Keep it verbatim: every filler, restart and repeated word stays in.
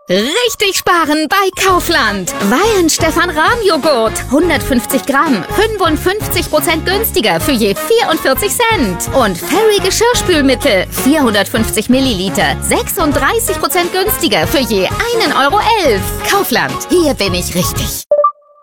Richtig sparen bei Kaufland. Wein Stefan Rahm Joghurt. hundertfünfzig Gramm. fünfundfünfzig Prozent günstiger für je vierundvierzig Cent. Und Fairy Geschirrspülmittel. vierhundertfünfzig Milliliter. sechsunddreißig Prozent günstiger für je einen Euro elf. Kaufland. Hier bin ich richtig.